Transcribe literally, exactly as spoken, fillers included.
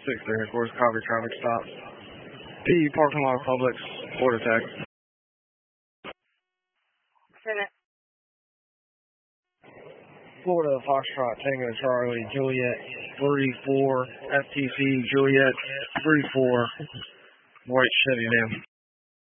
six three headquarters, copy traffic stop. P, parking lot Publix, order tag. Florida Foxtrot Tango Charlie Juliet three four F T C Juliet three four white Chevy van.